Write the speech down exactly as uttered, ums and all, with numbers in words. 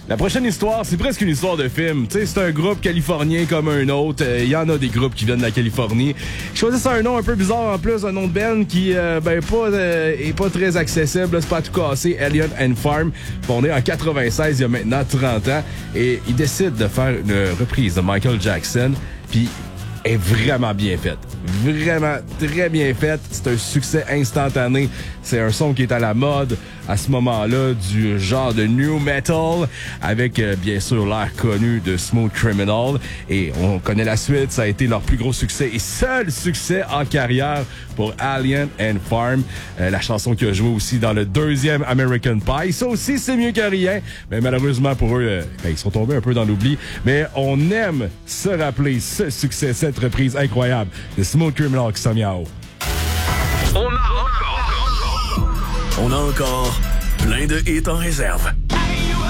La prochaine histoire, c'est presque une histoire de film. Tu sais, c'est un groupe californien comme un autre. Il euh, y en a des groupes qui viennent de la Californie. Je choisis un nom un peu bizarre en plus, un nom de band qui euh, ben pas euh, est pas très accessible. Là, c'est pas à tout casser. Alien and Farm, fondé en quatre-vingt-seize, il y a maintenant trente ans. Et ils décident de faire une reprise de Michael Jackson. Puis est vraiment bien faite. Vraiment très bien faite. C'est un succès instantané. C'est un son qui est à la mode à ce moment-là, du genre de new metal, avec euh, bien sûr l'air connu de Smooth Criminal. Et on connaît la suite, ça a été leur plus gros succès et seul succès en carrière pour Alien and Farm. Euh, la chanson qui a joué aussi dans le deuxième American Pie. Ça aussi, c'est mieux que rien. Mais malheureusement pour eux, euh, ben, ils sont tombés un peu dans l'oubli. Mais on aime se rappeler ce succès, cette reprise incroyable de Smooth Criminal qui s'en vient en haut. On a encore, on a encore plein de hits en réserve.